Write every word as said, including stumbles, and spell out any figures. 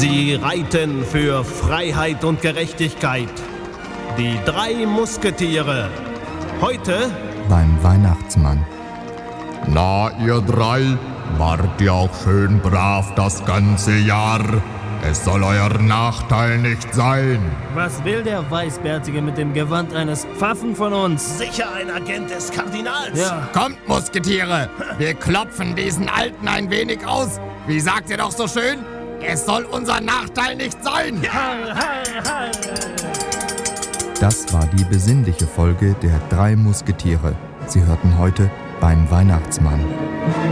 Sie reiten für Freiheit und Gerechtigkeit. Die drei Musketiere. Heute beim Weihnachtsmann. Na, ihr drei, wart ihr auch schön brav das ganze Jahr? Es soll euer Nachteil nicht sein. Was will der Weißbärtige mit dem Gewand eines Pfaffen von uns? sicher ein Agent des Kardinals. Ja. Kommt, Musketiere, wir klopfen diesen Alten ein wenig aus. Wie sagt ihr doch so schön? Es soll unser Nachteil nicht sein. Har, har, har. Das war die besinnliche Folge der drei Musketiere. Sie hörten heute beim Weihnachtsmann.